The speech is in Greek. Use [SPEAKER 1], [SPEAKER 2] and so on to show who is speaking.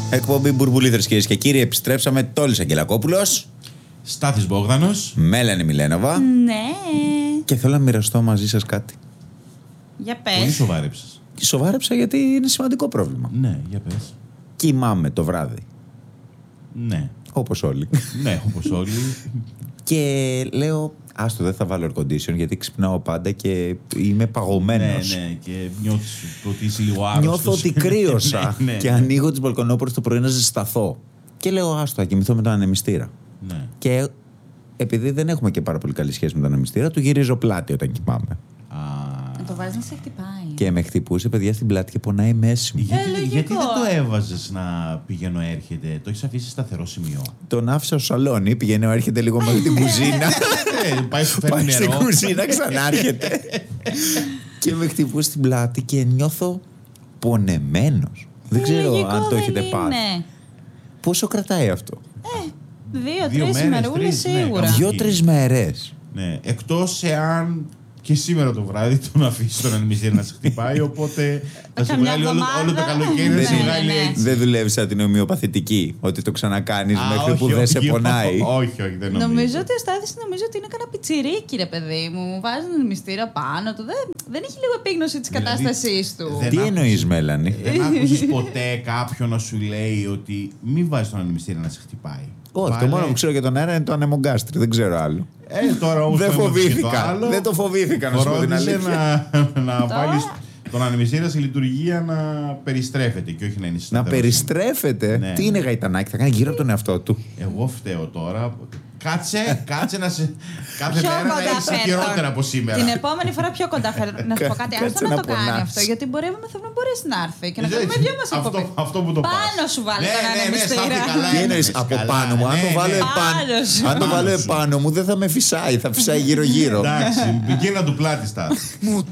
[SPEAKER 1] Εκπομπή Μπουρμπουλήθρες, κυρίες και κύριοι. Επιστρέψαμε. Τόλης Αγγελακόπουλος.
[SPEAKER 2] Στάθης Μπόγδανος.
[SPEAKER 1] Μέλανη Μιλένοβα.
[SPEAKER 3] Ναι.
[SPEAKER 1] Και θέλω να μοιραστώ μαζί σας κάτι.
[SPEAKER 3] Για πες.
[SPEAKER 2] Πολύ σοβάρεψες.
[SPEAKER 1] Σοβάρεψα γιατί είναι σημαντικό πρόβλημα.
[SPEAKER 2] Ναι, για πες.
[SPEAKER 1] Κοιμάμαι το βράδυ.
[SPEAKER 2] Ναι.
[SPEAKER 1] Όπως όλοι.
[SPEAKER 2] Ναι, όπως όλοι.
[SPEAKER 1] Και λέω, άστο, δεν θα βάλω air condition γιατί ξυπνάω πάντα και είμαι παγωμένος.
[SPEAKER 2] Ναι, και νιώθεις ότι είσαι λίγο άρρωστος.
[SPEAKER 1] Νιώθω ότι κρύωσα
[SPEAKER 2] Ναι.
[SPEAKER 1] και ανοίγω τις μπαλκονόπορες το πρωί να ζεσταθώ. Και λέω, άστο, θα κοιμηθώ με τον ανεμιστήρα.
[SPEAKER 2] Ναι.
[SPEAKER 1] Και επειδή δεν έχουμε και πάρα πολύ καλή σχέση με τον ανεμιστήρα, του γυρίζω πλάτη όταν κοιμάμαι.
[SPEAKER 3] Να το βάζεις να σε χτυπάει.
[SPEAKER 1] Και με χτυπούσε, παιδιά, στην πλάτη και πονάει η μέση μου.
[SPEAKER 3] λογικό.
[SPEAKER 2] Γιατί δεν το έβαζες να πηγαίνω έρχεται, το έχεις αφήσει σταθερό σημείο.
[SPEAKER 1] Τον άφησα στο σαλόνι, πηγαίνει, έρχεται λίγο μέχρι την κουζίνα.
[SPEAKER 2] Πάει σου φέρνει
[SPEAKER 1] Πάει στην
[SPEAKER 2] νερό.
[SPEAKER 1] κουζίνα, ξανάρχεται. Και με χτυπούσε στην πλάτη και νιώθω πονεμένος. Δεν ξέρω
[SPEAKER 3] Λογικό
[SPEAKER 1] αν το
[SPEAKER 3] δεν
[SPEAKER 1] έχετε πάθει.
[SPEAKER 3] είναι.
[SPEAKER 1] Πόσο κρατάει αυτό?
[SPEAKER 3] 2-3
[SPEAKER 2] μέρες,
[SPEAKER 3] ημερούλες
[SPEAKER 2] 3, ναι,
[SPEAKER 3] σίγουρα.
[SPEAKER 1] 2-3 μέρες.
[SPEAKER 2] Ναι, εκτός εάν και σήμερα το βράδυ τον αφήσει τον ανεμιστήρα να σε χτυπάει, οπότε θα σε
[SPEAKER 3] Καμιά
[SPEAKER 2] βγάλει όλο το
[SPEAKER 3] εβδομάδα.
[SPEAKER 2] καλοκαίρι να σε
[SPEAKER 3] Ναι,
[SPEAKER 2] βγάλει
[SPEAKER 3] ναι, ναι.
[SPEAKER 2] έτσι.
[SPEAKER 1] Δεν δουλεύει σαν την ομοιοπαθητική, ότι το ξανακάνεις μέχρι που δεν σε πονάει.
[SPEAKER 2] Όχι, δεν νομίζω.
[SPEAKER 3] Νομίζω ότι ο Στάθης νομίζω ότι είναι κανένα πιτσιρίκι, ρε παιδί μου. Μου βάζει έναν μυστήρα πάνω του. Δεν έχει λίγο επίγνωση της
[SPEAKER 2] Δηλαδή,
[SPEAKER 3] κατάστασής του.
[SPEAKER 2] δεν
[SPEAKER 1] Τι
[SPEAKER 2] άκουσες-
[SPEAKER 1] εννοείς, Μέλανη?
[SPEAKER 2] Δεν άκουσες ποτέ κάποιον να σου λέει ότι μην βάζεις τον ανεμιστήρα να σε χτυπάει.
[SPEAKER 1] Όχι, το
[SPEAKER 2] Βάλε-
[SPEAKER 1] μόνο που ξέρω για τον αέρα είναι το ανεμογκάστρι, δεν ξέρω άλλο.
[SPEAKER 2] Τώρα όμως
[SPEAKER 1] Δεν
[SPEAKER 2] το έμαθες και το
[SPEAKER 1] φοβήθηκα.
[SPEAKER 2] άλλο.
[SPEAKER 1] Δεν το φοβήθηκα, να σου πω την
[SPEAKER 2] Φρόντισε
[SPEAKER 1] αλήθεια.
[SPEAKER 2] να βάλεις τον ανεμιστήρα σε λειτουργία να περιστρέφεται και όχι να είναι
[SPEAKER 1] Να
[SPEAKER 2] σταθερό.
[SPEAKER 1] περιστρέφεται.
[SPEAKER 2] Ναι,
[SPEAKER 1] Τι
[SPEAKER 2] ναι.
[SPEAKER 1] είναι γαϊτανάκι, θα κάνει γύρω από τον εαυτό του.
[SPEAKER 2] Εγώ φταίω τώρα. Κάτσε να σε. Κάθε
[SPEAKER 3] Πιο
[SPEAKER 2] μέρα να
[SPEAKER 3] κοντά
[SPEAKER 2] είσαι
[SPEAKER 3] φέρ' τον.
[SPEAKER 2] χειρότερα από σήμερα.
[SPEAKER 3] Την επόμενη φορά πιο κοντά φέρ' Να σου πω κάτι,
[SPEAKER 1] Κάτσε
[SPEAKER 3] άστο να
[SPEAKER 1] να
[SPEAKER 3] το κάνει
[SPEAKER 1] πονάς.
[SPEAKER 3] αυτό. Γιατί μπορεί μεθαύριο να μπορέσει να έρθει και να κάνουμε δυο μας από πίσω.
[SPEAKER 2] Αυτό που το πας.
[SPEAKER 3] Πάνω σου βάλει
[SPEAKER 2] Ναι,
[SPEAKER 3] τον
[SPEAKER 2] ναι, ναι,
[SPEAKER 3] ανεμιστήρα.
[SPEAKER 2] Στάθη, καλά
[SPEAKER 1] Τι
[SPEAKER 2] έκανες,
[SPEAKER 1] εννοείς από
[SPEAKER 2] καλά,
[SPEAKER 1] πάνω μου? Αν
[SPEAKER 2] ναι,
[SPEAKER 1] το βάλω
[SPEAKER 2] ναι.
[SPEAKER 1] επάνω.
[SPEAKER 3] Πάνω σου.
[SPEAKER 1] Αν το βάλω
[SPEAKER 2] Πάνω σου.
[SPEAKER 1] επάνω μου δεν θα με φυσάει, θα φυσάει γύρω-γύρω.
[SPEAKER 2] Εντάξει, εκείνα του πλάτη, Στάθη.